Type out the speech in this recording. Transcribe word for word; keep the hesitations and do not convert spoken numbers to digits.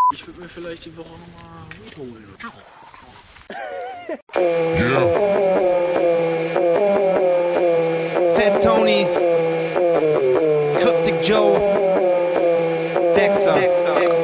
Ich würde mir vielleicht die Woche nochmal Weed holen. Yeah. Fat Tony, Cryptic Joe, Dexter. Dexter. Dexter.